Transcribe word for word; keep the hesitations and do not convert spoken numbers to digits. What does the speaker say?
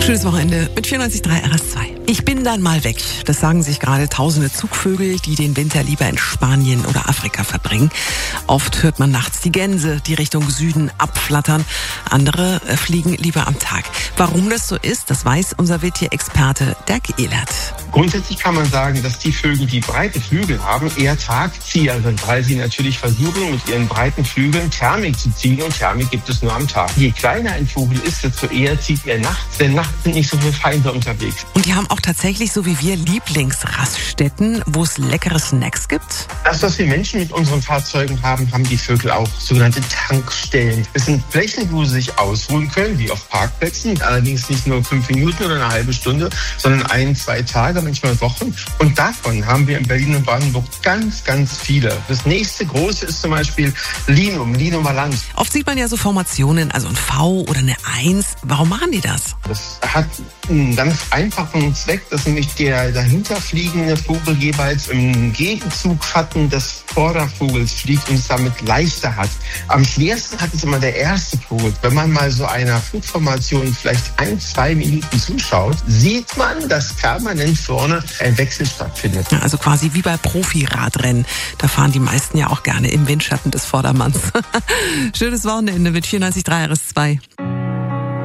Schönes Wochenende mit vierundneunzig Komma drei R S zwei. Ich bin dann mal weg. Das sagen sich gerade tausende Zugvögel, die den Winter lieber in Spanien oder Afrika verbringen. Oft hört man nachts die Gänse, die Richtung Süden abflattern. Andere fliegen lieber am Tag. Warum das so ist, das weiß unser Wildtierexperte Dirk Ehlert. Grundsätzlich kann man sagen, dass die Vögel, die breite Flügel haben, eher Tagzieher sind, weil sie natürlich versuchen, mit ihren breiten Flügeln Thermik zu ziehen, und Thermik gibt es nur am Tag. Je kleiner ein Vogel ist, desto eher zieht er nachts, denn nachts sind nicht so viele Feinde unterwegs. Und die haben auch tatsächlich, so wie wir, Lieblingsraststätten, wo es leckere Snacks gibt? Das, was wir Menschen mit unseren Fahrzeugen haben, haben die Vögel auch, sogenannte Tankstellen. Es sind Flächen, wo sie sich ausruhen können, wie auf Parkplätzen, allerdings nicht nur fünf Minuten oder eine halbe Stunde, sondern ein, zwei Tage, manchmal Wochen. Und davon haben wir in Berlin und Brandenburg ganz, ganz viele. Das nächste große ist zum Beispiel Linum, Linum Valanz. Oft sieht man ja so Formationen, also ein V oder eine Eins. Warum machen die das? Das hat einen ganz einfachen Zweck, dass nämlich der dahinter fliegende Vogel jeweils im Gegenzug Schatten des Vordervogels fliegt und es damit leichter hat. Am schwersten hat es immer der erste Vogel. Wenn man mal so einer Flugformation vielleicht ein, zwei Minuten zuschaut, sieht man, dass permanent vorne ein Wechsel stattfindet. Ja, also quasi wie bei Profi-Radrennen. Da fahren die meisten ja auch gerne im Windschatten des Vordermanns. Schönes Wochenende mit vierundneunzig Komma drei R S zwei.